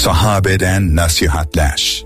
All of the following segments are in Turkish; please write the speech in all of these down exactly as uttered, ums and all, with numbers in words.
Sahabeden nasihatler.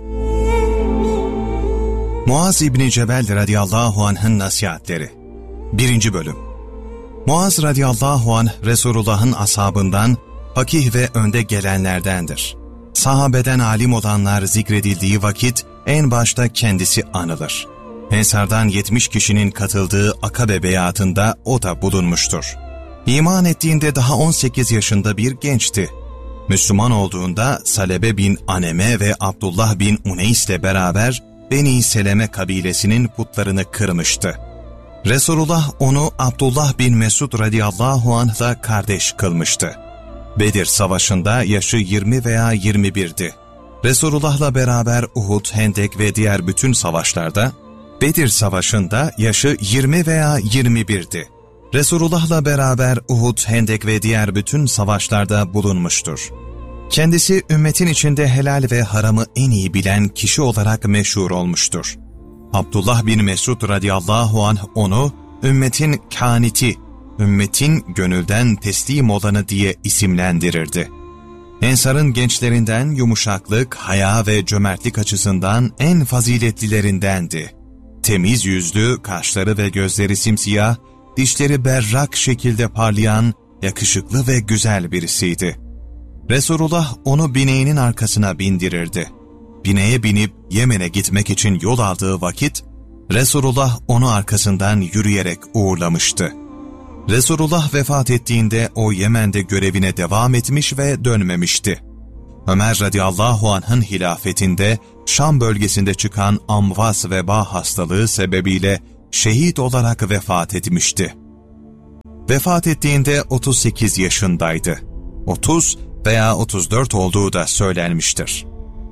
Muaz İbni Cebel radıyallahu anh'ın nasihatleri. Birinci bölüm. Muaz radıyallahu anh Resulullah'ın ashabından, fakih ve önde gelenlerdendir. Sahabeden alim olanlar zikredildiği vakit en başta kendisi anılır. Ensardan yetmiş kişinin katıldığı Akabe beyatında o da bulunmuştur. İman ettiğinde daha on sekiz yaşında bir gençti. Müslüman olduğunda Salebe bin Aneme ve Abdullah bin Uneys ile beraber Beni Seleme kabilesinin putlarını kırmıştı. Resulullah onu Abdullah bin Mesud radıyallahu anh'la kardeş kılmıştı. Bedir Savaşı'nda yaşı yirmi veya yirmi birdi. Resulullah'la beraber Uhud, Hendek ve diğer bütün savaşlarda, Bedir Savaşı'nda yaşı yirmi veya yirmi birdi. Resulullah'la beraber Uhud, Hendek ve diğer bütün savaşlarda bulunmuştur. Kendisi ümmetin içinde helal ve haramı en iyi bilen kişi olarak meşhur olmuştur. Abdullah bin Mesud radıyallahu anh onu ümmetin kâniti, ümmetin gönülden teslim olanı diye isimlendirirdi. Ensar'ın gençlerinden yumuşaklık, haya ve cömertlik açısından en faziletlilerindendi. Temiz yüzlü, kaşları ve gözleri simsiyah, dişleri berrak şekilde parlayan, yakışıklı ve güzel birisiydi. Resulullah onu bineğinin arkasına bindirirdi. Bineğe binip Yemen'e gitmek için yol aldığı vakit, Resulullah onu arkasından yürüyerek uğurlamıştı. Resulullah vefat ettiğinde o Yemen'de görevine devam etmiş ve dönmemişti. Ömer radıyallahu anh'ın hilafetinde Şam bölgesinde çıkan Amvas veba hastalığı sebebiyle şehit olarak vefat etmişti. Vefat ettiğinde otuz sekiz yaşındaydı. otuz veya otuz dört olduğu da söylenmiştir.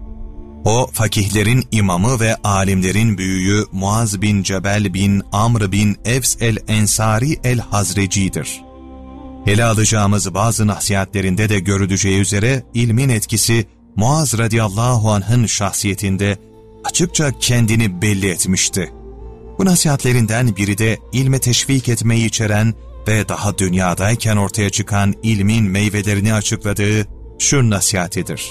O, fakihlerin imamı ve alimlerin büyüğü Muaz bin Cebel bin Amr bin Evs el-Ensari el-Hazreci'dir. Ele alacağımız bazı nasihatlerinde de görüleceği üzere ilmin etkisi Muaz radıyallahu anh'ın şahsiyetinde açıkça kendini belli etmişti. Bu nasihatlerinden biri de ilme teşvik etmeyi içeren ve daha dünyadayken ortaya çıkan ilmin meyvelerini açıkladığı şu nasihatidir.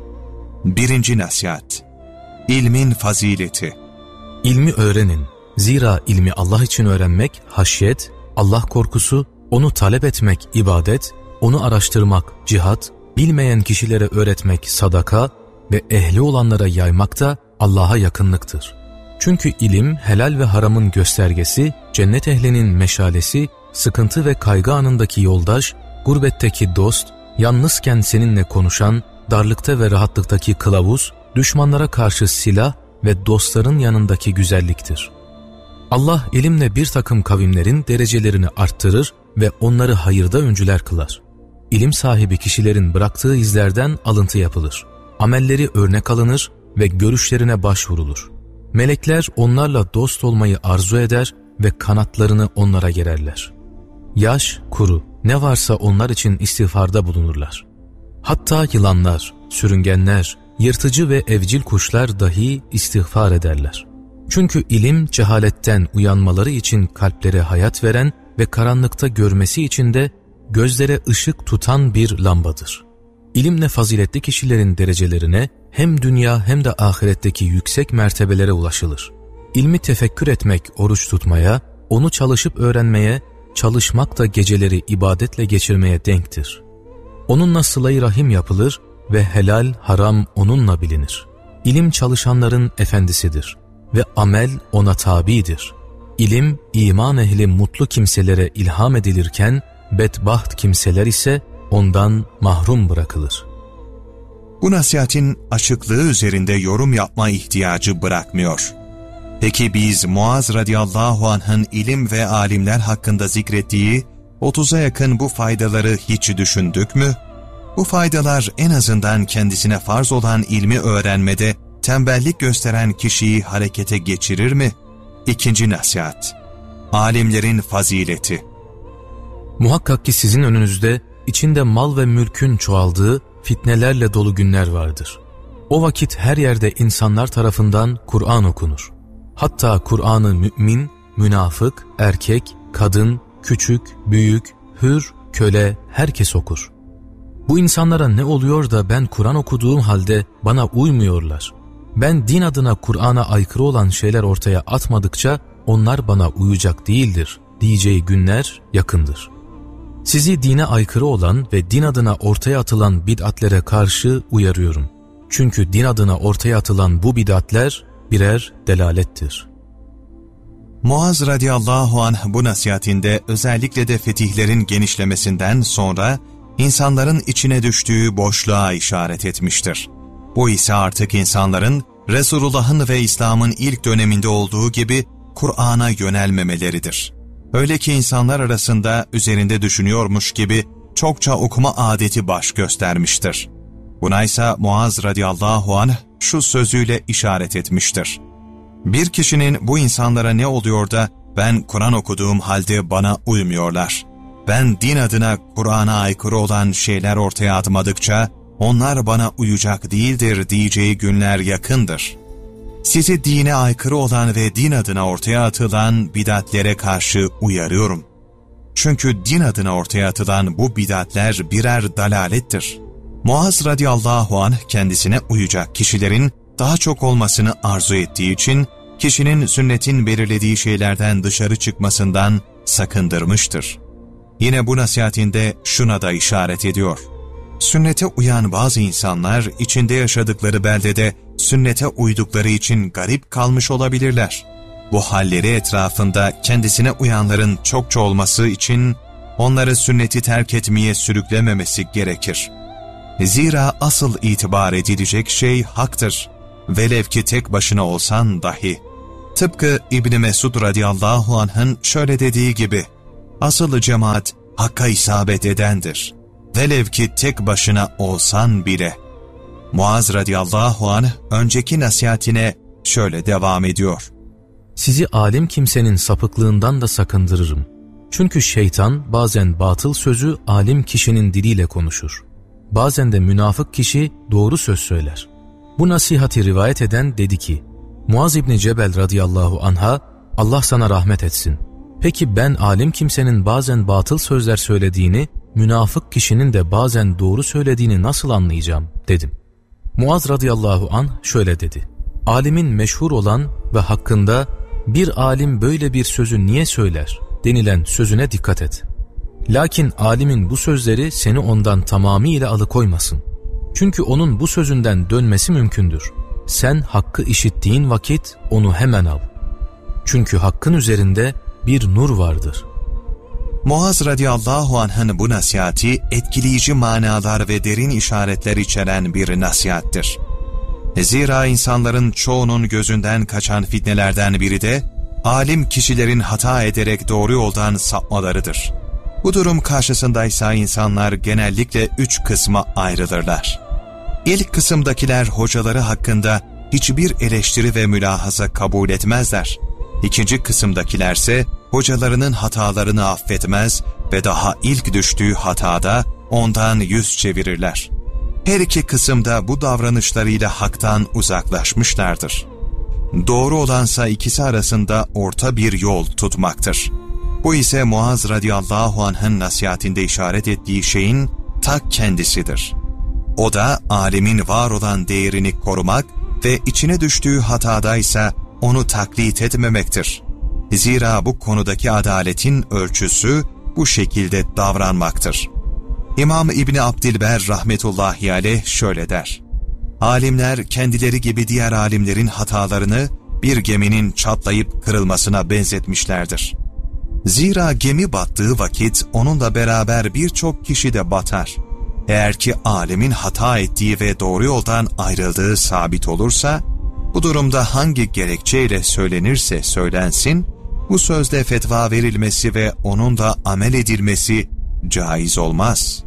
Birinci nasihat. İlmin fazileti. İlmi öğrenin. Zira ilmi Allah için öğrenmek haşyet, Allah korkusu, onu talep etmek ibadet, onu araştırmak cihat, bilmeyen kişilere öğretmek sadaka ve ehli olanlara yaymak da Allah'a yakınlıktır. Çünkü ilim helal ve haramın göstergesi, cennet ehlinin meşalesi, sıkıntı ve kaygı anındaki yoldaş, gurbetteki dost, yalnızken seninle konuşan, darlıkta ve rahatlıktaki kılavuz, düşmanlara karşı silah ve dostların yanındaki güzelliktir. Allah ilimle bir takım kavimlerin derecelerini arttırır ve onları hayırda öncüler kılar. İlim sahibi kişilerin bıraktığı izlerden alıntı yapılır. Amelleri örnek alınır ve görüşlerine başvurulur. Melekler onlarla dost olmayı arzu eder ve kanatlarını onlara gererler. Yaş, kuru, ne varsa onlar için istiğfarda bulunurlar. Hatta yılanlar, sürüngenler, yırtıcı ve evcil kuşlar dahi istiğfar ederler. Çünkü ilim cehaletten uyanmaları için kalplere hayat veren ve karanlıkta görmesi için de gözlere ışık tutan bir lambadır. İlimle faziletli kişilerin derecelerine hem dünya hem de ahiretteki yüksek mertebelere ulaşılır. İlmi tefekkür etmek oruç tutmaya, onu çalışıp öğrenmeye, çalışmak da geceleri ibadetle geçirmeye denktir. Onunla sıla-i rahim yapılır ve helal haram onunla bilinir. İlim çalışanların efendisidir ve amel ona tabidir. İlim, iman ehli mutlu kimselere ilham edilirken, bedbaht kimseler ise ondan mahrum bırakılır. Bu nasihatin açıklığı üzerinde yorum yapma ihtiyacı bırakmıyor. Peki biz Muaz radıyallahu anh'ın ilim ve alimler hakkında zikrettiği otuza yakın bu faydaları hiç düşündük mü? Bu faydalar en azından kendisine farz olan ilmi öğrenmede tembellik gösteren kişiyi harekete geçirir mi? İkinci nasihat. Alimlerin fazileti. Muhakkak ki sizin önünüzde içinde mal ve mülkün çoğaldığı fitnelerle dolu günler vardır. O vakit her yerde insanlar tarafından Kur'an okunur. Hatta Kur'an'ı mümin, münafık, erkek, kadın, küçük, büyük, hür, köle herkes okur. Bu insanlara ne oluyor da ben Kur'an okuduğum halde bana uymuyorlar? Ben din adına Kur'an'a aykırı olan şeyler ortaya atmadıkça onlar bana uyacak değildir diyeceği günler yakındır. Sizi dine aykırı olan ve din adına ortaya atılan bid'atlere karşı uyarıyorum. Çünkü din adına ortaya atılan bu bid'atler birer delalettir. Muaz radıyallahu anh bu nasihatinde özellikle de fetihlerin genişlemesinden sonra insanların içine düştüğü boşluğa işaret etmiştir. Bu ise artık insanların Resulullah'ın ve İslam'ın ilk döneminde olduğu gibi Kur'an'a yönelmemeleridir. Öyle ki insanlar arasında üzerinde düşünüyormuş gibi çokça okuma adeti baş göstermiştir. Buna ise Muaz radıyallahu anh şu sözüyle işaret etmiştir. Bir kişinin bu insanlara ne oluyor da ben Kur'an okuduğum halde bana uymuyorlar. Ben din adına Kur'an'a aykırı olan şeyler ortaya atmadıkça onlar bana uyacak değildir diyeceği günler yakındır. Sizi dine aykırı olan ve din adına ortaya atılan bid'atlere karşı uyarıyorum. Çünkü din adına ortaya atılan bu bid'atler birer dalalettir. Muaz radıyallahu anh kendisine uyacak kişilerin daha çok olmasını arzu ettiği için kişinin sünnetin belirlediği şeylerden dışarı çıkmasından sakındırmıştır. Yine bu nasihatinde şuna da işaret ediyor. Sünnete uyan bazı insanlar içinde yaşadıkları beldede sünnete uydukları için garip kalmış olabilirler. Bu halleri etrafında kendisine uyanların çokça olması için onları sünneti terk etmeye sürüklememesi gerekir. Zira asıl itibar edilecek şey haktır. Velev ki tek başına olsan dahi. Tıpkı İbn Mesud radıyallahu anh'ın şöyle dediği gibi, asıl cemaat hakka isabet edendir. Velev ki tek başına olsan bile. Muaz radıyallahu anh önceki nasihatine şöyle devam ediyor. Sizi alim kimsenin sapıklığından da sakındırırım. Çünkü şeytan bazen batıl sözü alim kişinin diliyle konuşur. Bazen de münafık kişi doğru söz söyler. Bu nasihati rivayet eden dedi ki, Muaz İbni Cebel radıyallahu anha, Allah sana rahmet etsin. Peki ben alim kimsenin bazen batıl sözler söylediğini, münafık kişinin de bazen doğru söylediğini nasıl anlayacağım dedim. Muaz radıyallahu anh şöyle dedi. Alimin meşhur olan ve hakkında bir alim böyle bir sözü niye söyler denilen sözüne dikkat et. Lakin alimin bu sözleri seni ondan tamamıyla alıkoymasın. Çünkü onun bu sözünden dönmesi mümkündür. Sen hakkı işittiğin vakit onu hemen al. Çünkü hakkın üzerinde bir nur vardır. Muaz radıyallahu anh'ın bu nasihati etkileyici manalar ve derin işaretler içeren bir nasihattir. Zira insanların çoğunun gözünden kaçan fitnelerden biri de alim kişilerin hata ederek doğru yoldan sapmalarıdır. Bu durum karşısındaysa insanlar genellikle üç kısma ayrılırlar. İlk kısımdakiler hocaları hakkında hiçbir eleştiri ve mülahaza kabul etmezler. İkinci kısımdakilerse hocalarının hatalarını affetmez ve daha ilk düştüğü hatada ondan yüz çevirirler. Her iki kısımda bu davranışlarıyla haktan uzaklaşmışlardır. Doğru olansa ikisi arasında orta bir yol tutmaktır. Bu ise Muaz radıyallahu anh'ın nasihatinde işaret ettiği şeyin ta kendisidir. O da âlimin var olan değerini korumak ve içine düştüğü hatadaysa onu taklit etmemektir. Zira bu konudaki adaletin ölçüsü bu şekilde davranmaktır. İmam İbni Abdilber rahmetullahi aleyh şöyle der. Alimler kendileri gibi diğer alimlerin hatalarını bir geminin çatlayıp kırılmasına benzetmişlerdir. Zira gemi battığı vakit onunla beraber birçok kişi de batar. Eğer ki alimin hata ettiği ve doğru yoldan ayrıldığı sabit olursa, bu durumda hangi gerekçeyle söylenirse söylensin, bu sözde fetva verilmesi ve onun da amel edilmesi caiz olmaz.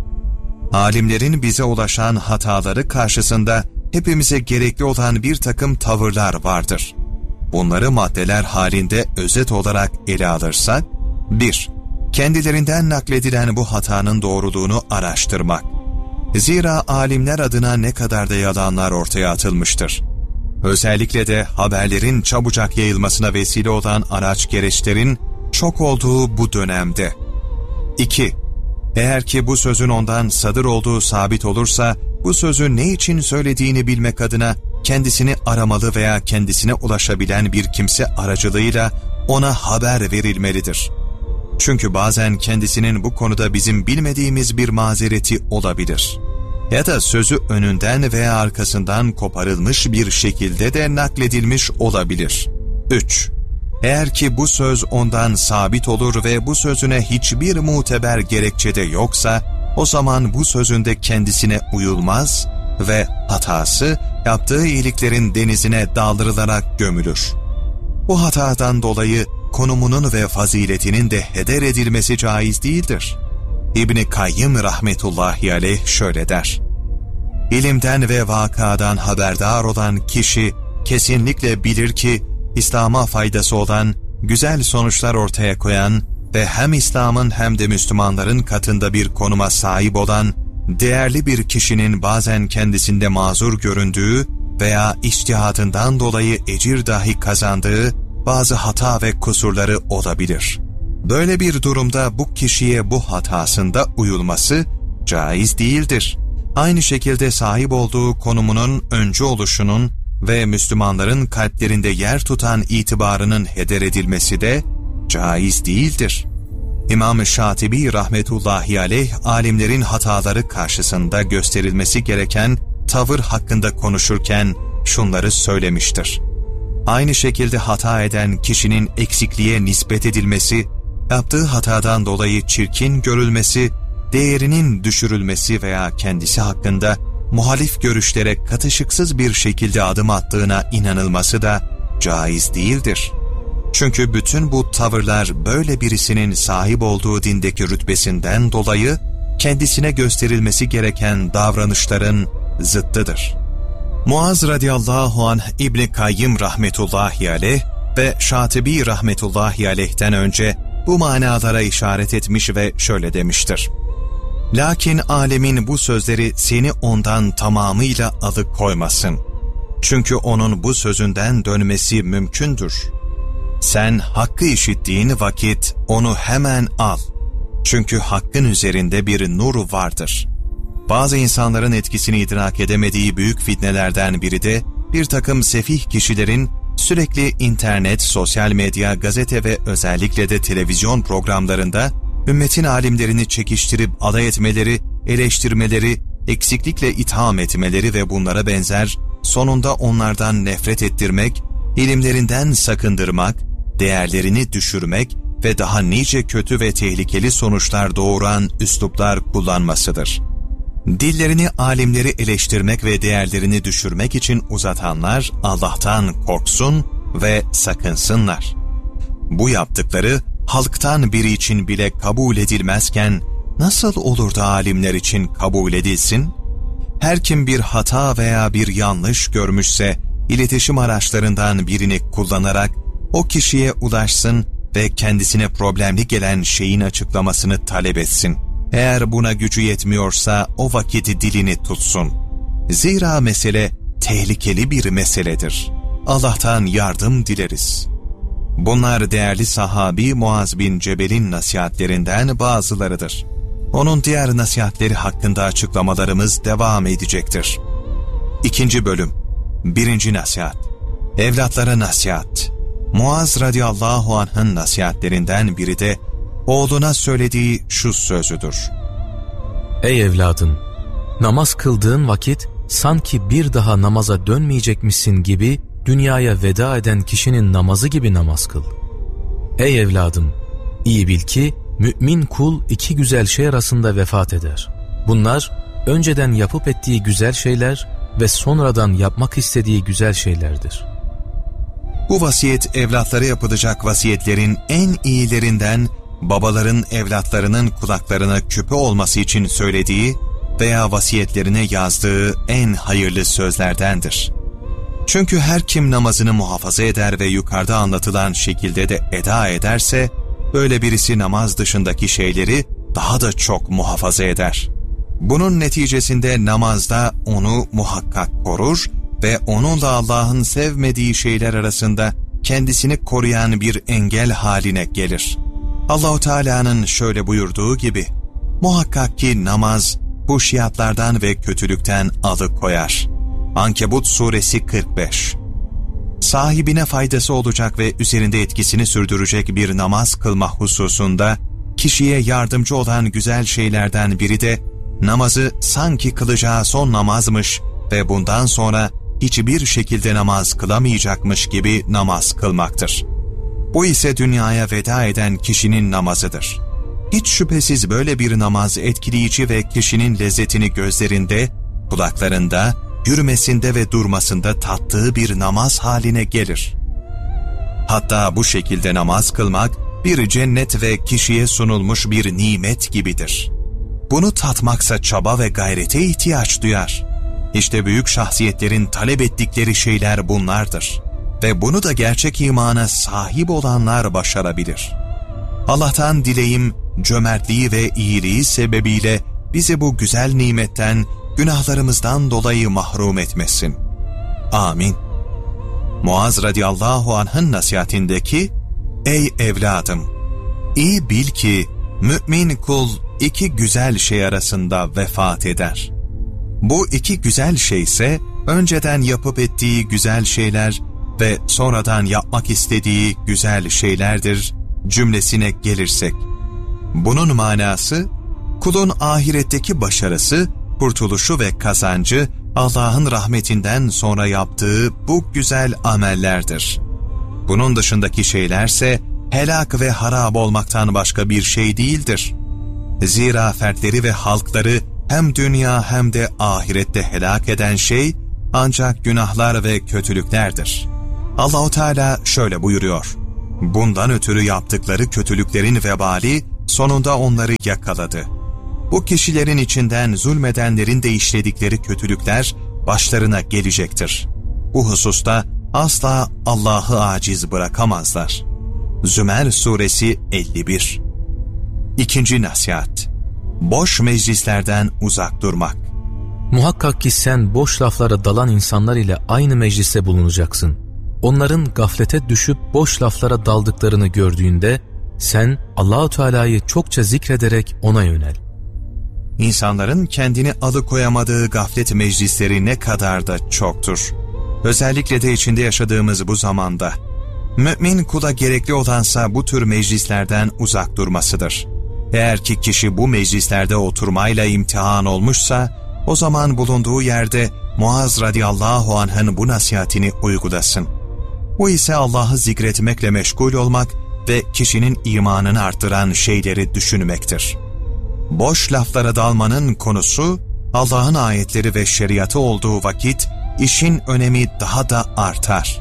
Alimlerin bize ulaşan hataları karşısında hepimize gerekli olan bir takım tavırlar vardır. Bunları maddeler halinde özet olarak ele alırsak, bir Kendilerinden nakledilen bu hatanın doğruluğunu araştırmak. Zira alimler adına ne kadar da yalanlar ortaya atılmıştır. Özellikle de haberlerin çabucak yayılmasına vesile olan araç gereçlerin çok olduğu bu dönemde. iki Eğer ki bu sözün ondan sadır olduğu sabit olursa, bu sözü ne için söylediğini bilmek adına kendisini aramalı veya kendisine ulaşabilen bir kimse aracılığıyla ona haber verilmelidir. Çünkü bazen kendisinin bu konuda bizim bilmediğimiz bir mazereti olabilir. Ya da sözü önünden veya arkasından koparılmış bir şekilde de nakledilmiş olabilir. üç. Eğer ki bu söz ondan sabit olur ve bu sözüne hiçbir muteber gerekçe de yoksa, o zaman bu sözünde kendisine uyulmaz ve hatası yaptığı iyiliklerin denizine daldırılarak gömülür. Bu hatadan dolayı konumunun ve faziletinin de heder edilmesi caiz değildir. İbn-i Kayyım rahmetullahi aleyh şöyle der: İlimden ve vakadan haberdar olan kişi kesinlikle bilir ki, İslam'a faydası olan, güzel sonuçlar ortaya koyan ve hem İslam'ın hem de Müslümanların katında bir konuma sahip olan, değerli bir kişinin bazen kendisinde mazur göründüğü veya içtihadından dolayı ecir dahi kazandığı bazı hata ve kusurları olabilir. Böyle bir durumda bu kişiye bu hatasında uyulması caiz değildir. Aynı şekilde sahip olduğu konumunun öncü oluşunun ve Müslümanların kalplerinde yer tutan itibarının heder edilmesi de caiz değildir. İmam-ı Şatibi rahmetullahi aleyh, alimlerin hataları karşısında gösterilmesi gereken tavır hakkında konuşurken şunları söylemiştir: Aynı şekilde hata eden kişinin eksikliğe nispet edilmesi, yaptığı hatadan dolayı çirkin görülmesi, değerinin düşürülmesi veya kendisi hakkında muhalif görüşlere katışıksız bir şekilde adım attığına inanılması da caiz değildir. Çünkü bütün bu tavırlar böyle birisinin sahip olduğu dindeki rütbesinden dolayı kendisine gösterilmesi gereken davranışların zıttıdır. Muaz radıyallahu anh İbn-i Kayyım rahmetullahi aleyh ve Şatibi rahmetullahi aleyh'ten önce bu manalara işaret etmiş ve şöyle demiştir: Lakin alemin bu sözleri seni ondan tamamıyla alıkoymasın. Çünkü onun bu sözünden dönmesi mümkündür. Sen hakkı işittiğin vakit onu hemen al. Çünkü hakkın üzerinde bir nur vardır. Bazı insanların etkisini idrak edemediği büyük fitnelerden biri de bir takım sefih kişilerin sürekli internet, sosyal medya, gazete ve özellikle de televizyon programlarında ümmetin alimlerini çekiştirip alay etmeleri, eleştirmeleri, eksiklikle itham etmeleri ve bunlara benzer, sonunda onlardan nefret ettirmek, ilimlerinden sakındırmak, değerlerini düşürmek ve daha nice kötü ve tehlikeli sonuçlar doğuran üsluplar kullanmasıdır. Dillerini alimleri eleştirmek ve değerlerini düşürmek için uzatanlar Allah'tan korksun ve sakınsınlar. Bu yaptıkları halktan biri için bile kabul edilmezken nasıl olur da alimler için kabul edilsin? Her kim bir hata veya bir yanlış görmüşse iletişim araçlarından birini kullanarak o kişiye ulaşsın ve kendisine problemli gelen şeyin açıklamasını talep etsin. Eğer buna gücü yetmiyorsa o vakit dilini tutsun. Zira mesele tehlikeli bir meseledir. Allah'tan yardım dileriz. Bunlar değerli sahabi Muaz bin Cebel'in nasihatlerinden bazılarıdır. Onun diğer nasihatleri hakkında açıklamalarımız devam edecektir. İkinci bölüm. Birinci nasihat. Evlatlara nasihat. Muaz radıyallahu anh'ın nasihatlerinden biri de oğluna söylediği şu sözüdür: Ey evladım! Namaz kıldığın vakit sanki bir daha namaza dönmeyecekmişsin gibi dünyaya veda eden kişinin namazı gibi namaz kıl. Ey evladım! İyi bil ki mümin kul iki güzel şey arasında vefat eder. Bunlar önceden yapıp ettiği güzel şeyler ve sonradan yapmak istediği güzel şeylerdir. Bu vasiyet evlatlara yapılacak vasiyetlerin en iyilerinden, babaların evlatlarının kulaklarına küpe olması için söylediği veya vasiyetlerine yazdığı en hayırlı sözlerdendir. Çünkü her kim namazını muhafaza eder ve yukarıda anlatılan şekilde de eda ederse, böyle birisi namaz dışındaki şeyleri daha da çok muhafaza eder. Bunun neticesinde namazda onu muhakkak korur ve onunla Allah'ın sevmediği şeyler arasında kendisini koruyan bir engel haline gelir. Allah-u Teala'nın şöyle buyurduğu gibi: Muhakkak ki namaz, huşyatlardan ve kötülükten alıkoyar. Ankebut suresi kırk beş. Sahibine faydası olacak ve üzerinde etkisini sürdürecek bir namaz kılma hususunda, kişiye yardımcı olan güzel şeylerden biri de, namazı sanki kılacağı son namazmış ve bundan sonra hiçbir şekilde namaz kılamayacakmış gibi namaz kılmaktır. Bu ise dünyaya veda eden kişinin namazıdır. Hiç şüphesiz böyle bir namaz etkileyici ve kişinin lezzetini gözlerinde, kulaklarında, yürümesinde ve durmasında tattığı bir namaz haline gelir. Hatta bu şekilde namaz kılmak bir cennet ve kişiye sunulmuş bir nimet gibidir. Bunu tatmaksa çaba ve gayrete ihtiyaç duyar. İşte büyük şahsiyetlerin talep ettikleri şeyler bunlardır. Ve bunu da gerçek imana sahip olanlar başarabilir. Allah'tan dileğim, cömertliği ve iyiliği sebebiyle bizi bu güzel nimetten, günahlarımızdan dolayı mahrum etmesin. Amin. Muaz radıyallahu anh'ın nasihatindeki, ey evladım, iyi bil ki mümin kul iki güzel şey arasında vefat eder. Bu iki güzel şey ise önceden yapıp ettiği güzel şeyler ve sonradan yapmak istediği güzel şeylerdir cümlesine gelirsek. Bunun manası, kulun ahiretteki başarısı, kurtuluşu ve kazancı Allah'ın rahmetinden sonra yaptığı bu güzel amellerdir. Bunun dışındaki şeylerse helak ve harap olmaktan başka bir şey değildir. Zira fertleri ve halkları hem dünya hem de ahirette helak eden şey ancak günahlar ve kötülüklerdir. Allah-u Teala şöyle buyuruyor: bundan ötürü yaptıkları kötülüklerin vebali sonunda onları yakaladı. Bu kişilerin içinden zulmedenlerin de işledikleri kötülükler başlarına gelecektir. Bu hususta asla Allah'ı aciz bırakamazlar. Zümer suresi elli bir. İkinci nasihat: boş meclislerden uzak durmak. Muhakkak ki sen boş laflara dalan insanlar ile aynı mecliste bulunacaksın. Onların gaflete düşüp boş laflara daldıklarını gördüğünde sen Allah-u Teala'yı çokça zikrederek ona yönel. İnsanların kendini alıkoyamadığı gaflet meclisleri ne kadar da çoktur. Özellikle de içinde yaşadığımız bu zamanda. Mümin kula gerekli olansa bu tür meclislerden uzak durmasıdır. Eğer ki kişi bu meclislerde oturmayla imtihan olmuşsa, o zaman bulunduğu yerde Muaz radıyallahu anh'ın bu nasihatini uygulasın. Bu ise Allah'ı zikretmekle meşgul olmak ve kişinin imanını arttıran şeyleri düşünmektir. Boş laflara dalmanın konusu, Allah'ın ayetleri ve şeriatı olduğu vakit, işin önemi daha da artar.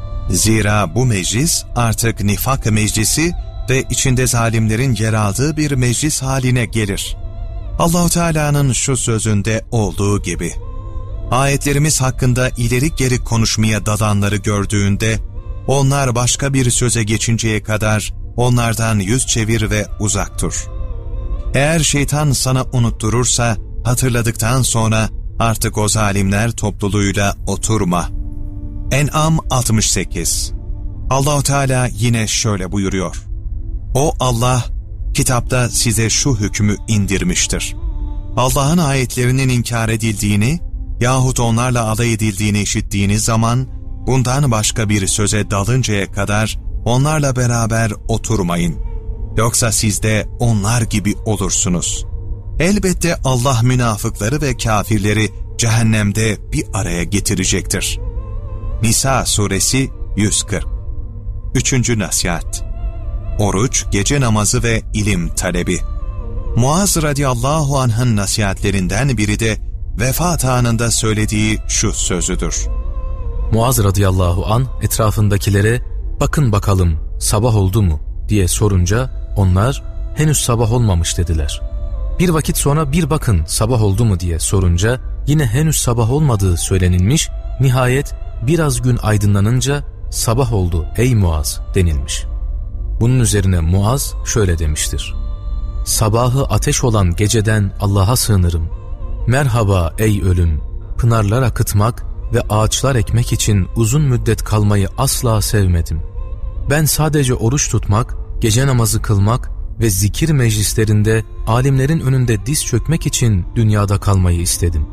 Zira bu meclis artık nifak meclisi ve içinde zalimlerin yer aldığı bir meclis haline gelir. Allah-u Teala'nın şu sözünde olduğu gibi, ayetlerimiz hakkında ileri geri konuşmaya dalanları gördüğünde, onlar başka bir söze geçinceye kadar onlardan yüz çevir ve uzak dur. Eğer şeytan sana unutturursa, hatırladıktan sonra artık o zalimler topluluğuyla oturma. En'am altmış sekiz. Allah-u Teala yine şöyle buyuruyor: o Allah, kitapta size şu hükmü indirmiştir. Allah'ın ayetlerinin inkar edildiğini yahut onlarla alay edildiğini işittiğiniz zaman, bundan başka bir söze dalıncaya kadar onlarla beraber oturmayın. Yoksa siz de onlar gibi olursunuz. Elbette Allah münafıkları ve kafirleri cehennemde bir araya getirecektir. Nisa suresi yüz kırk. Üçüncü nasihat: oruç, gece namazı ve ilim talebi. Muaz radıyallahu anh'ın nasihatlerinden biri de vefat anında söylediği şu sözüdür. Muaz radıyallahu anh etrafındakilere bakın bakalım sabah oldu mu diye sorunca onlar henüz sabah olmamış dediler. Bir vakit sonra bir bakın sabah oldu mu diye sorunca yine henüz sabah olmadığı söylenilmiş, nihayet biraz gün aydınlanınca sabah oldu ey Muaz denilmiş. Bunun üzerine Muaz şöyle demiştir: sabahı ateş olan geceden Allah'a sığınırım. Merhaba ey ölüm, pınarlar akıtmak ve ağaçlar ekmek için uzun müddet kalmayı asla sevmedim. Ben sadece oruç tutmak, gece namazı kılmak ve zikir meclislerinde alimlerin önünde diz çökmek için dünyada kalmayı istedim.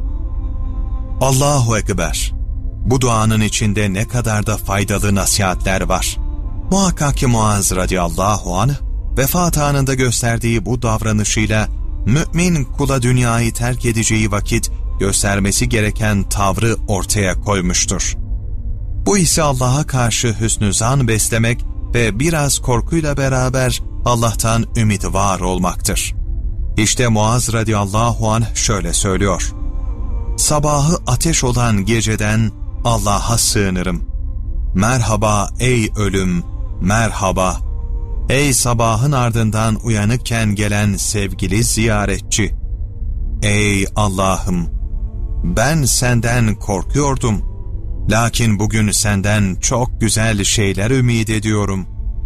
Allahu Ekber. Bu duanın içinde ne kadar da faydalı nasihatler var. Muhakkak ki Muaz radıyallahu anh, vefat anında gösterdiği bu davranışıyla mümin kula dünyayı terk edeceği vakit göstermesi gereken tavrı ortaya koymuştur. Bu ise Allah'a karşı hüsnü zan beslemek ve biraz korkuyla beraber Allah'tan ümit var olmaktır. İşte Muaz radıyallahu anh şöyle söylüyor: Sabahı ateş olan geceden Allah'a sığınırım. Merhaba ey ölüm, merhaba. Ey sabahın ardından uyanıkken gelen sevgili ziyaretçi. Ey Allah'ım, ben senden korkuyordum. Lakin bugün senden çok güzel şeyler ümit ediyorum.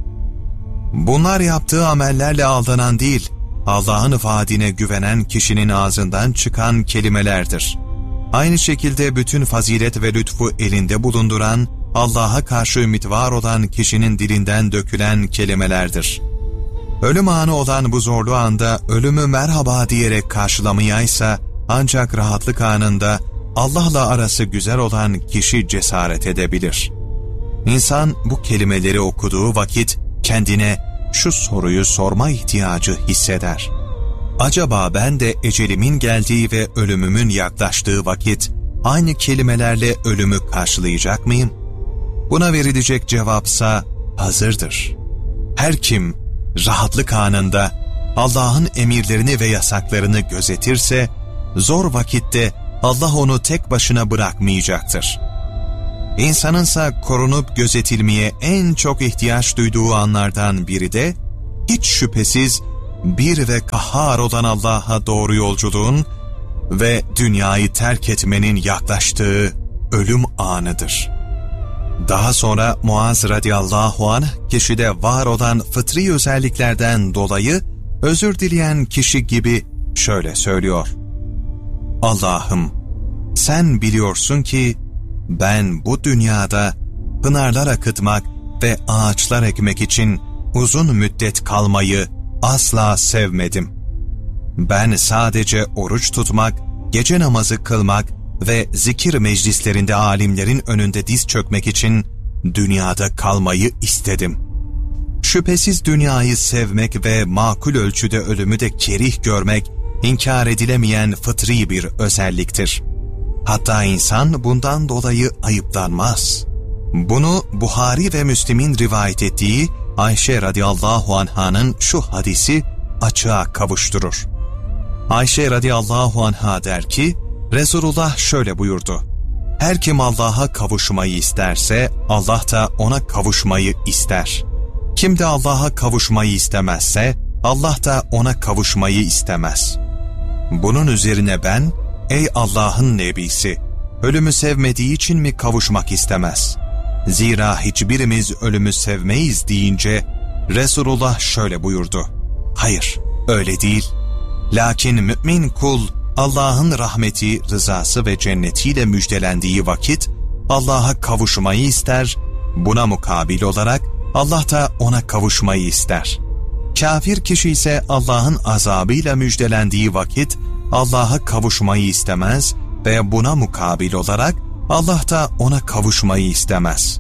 Bunlar yaptığı amellerle aldanan değil, Allah'ın vaadine güvenen kişinin ağzından çıkan kelimelerdir. Aynı şekilde bütün fazilet ve lütfu elinde bulunduran, Allah'a karşı ümit var olan kişinin dilinden dökülen kelimelerdir. Ölüm anı olan bu zorlu anda ölümü merhaba diyerek karşılamayaysa, ancak rahatlık anında Allah'la arası güzel olan kişi cesaret edebilir. İnsan bu kelimeleri okuduğu vakit kendine şu soruyu sorma ihtiyacı hisseder. Acaba ben de ecelimin geldiği ve ölümümün yaklaştığı vakit aynı kelimelerle ölümü karşılayacak mıyım? Buna verilecek cevapsa hazırdır. Her kim rahatlık anında Allah'ın emirlerini ve yasaklarını gözetirse, zor vakitte Allah onu tek başına bırakmayacaktır. İnsanınsa korunup gözetilmeye en çok ihtiyaç duyduğu anlardan biri de, hiç şüphesiz bir ve kahhar olan Allah'a doğru yolculuğun ve dünyayı terk etmenin yaklaştığı ölüm anıdır. Daha sonra Muaz radıyallahu anh, kişide var olan fıtri özelliklerden dolayı özür dileyen kişi gibi şöyle söylüyor: Allah'ım, sen biliyorsun ki ben bu dünyada pınarlar akıtmak ve ağaçlar ekmek için uzun müddet kalmayı asla sevmedim. Ben sadece oruç tutmak, gece namazı kılmak ve zikir meclislerinde alimlerin önünde diz çökmek için dünyada kalmayı istedim. Şüphesiz dünyayı sevmek ve makul ölçüde ölümü de kerih görmek, inkar edilemeyen fıtri bir özelliktir. Hatta insan bundan dolayı ayıplanmaz. Bunu Buhari ve Müslim'in rivayet ettiği Ayşe radıyallahu anh'ın şu hadisi açığa kavuşturur. Ayşe radıyallahu anha der ki, Resulullah şöyle buyurdu: Her kim Allah'a kavuşmayı isterse Allah da ona kavuşmayı ister. Kim de Allah'a kavuşmayı istemezse Allah da ona kavuşmayı istemez. Bunun üzerine ben, ey Allah'ın nebisi, ölümü sevmediği için mi kavuşmak istemez? Zira hiçbirimiz ölümü sevmeyiz deyince Resulullah şöyle buyurdu: Hayır, öyle değil. Lakin mümin kul Allah'ın rahmeti, rızası ve cennetiyle müjdelendiği vakit Allah'a kavuşmayı ister, buna mukabil olarak Allah da ona kavuşmayı ister. Kafir kişi ise Allah'ın azabıyla müjdelendiği vakit Allah'a kavuşmayı istemez ve buna mukabil olarak Allah da ona kavuşmayı istemez.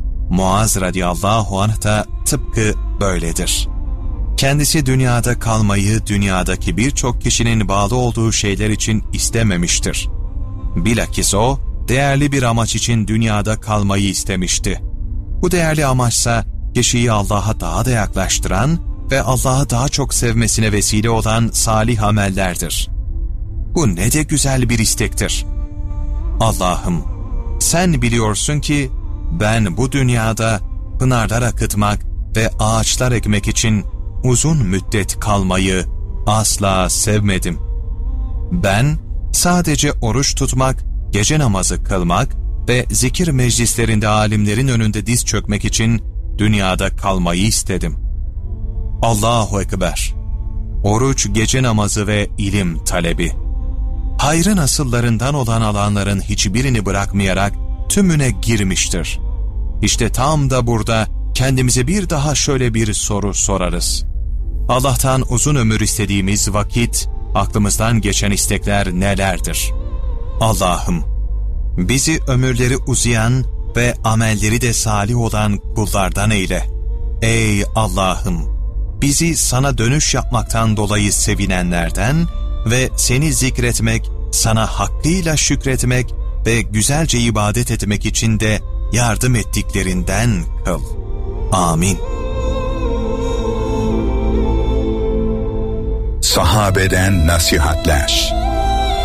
Muaz radıyallahu anh da tıpkı böyledir. Kendisi dünyada kalmayı dünyadaki birçok kişinin bağlı olduğu şeyler için istememiştir. Bilakis o, değerli bir amaç için dünyada kalmayı istemişti. Bu değerli amaçsa kişiyi Allah'a daha da yaklaştıran ve Allah'ı daha çok sevmesine vesile olan salih amellerdir. Bu ne de güzel bir istektir. Allah'ım, sen biliyorsun ki ben bu dünyada pınarlar akıtmak ve ağaçlar ekmek için uzun müddet kalmayı asla sevmedim. Ben sadece oruç tutmak, gece namazı kılmak ve zikir meclislerinde alimlerin önünde diz çökmek için dünyada kalmayı istedim. Allahu Ekber. Oruç, gece namazı ve ilim talebi. Hayrın asıllarından olan alanların hiçbirini bırakmayarak tümüne girmiştir. İşte tam da burada kendimize bir daha şöyle bir soru sorarız. Allah'tan uzun ömür istediğimiz vakit, aklımızdan geçen istekler nelerdir? Allah'ım, bizi ömürleri uzayan ve amelleri de salih olan kullardan eyle. Ey Allah'ım, bizi sana dönüş yapmaktan dolayı sevinenlerden ve seni zikretmek, sana hakkıyla şükretmek ve güzelce ibadet etmek için de yardım ettiklerinden kıl. Amin. Sahabeden nasihatler.